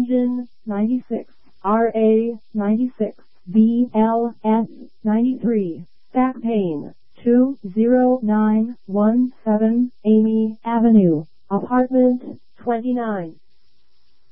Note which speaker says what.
Speaker 1: Engine 96, RA 96, BLS 93, back pain, 20917 Amy Avenue, apartment 29.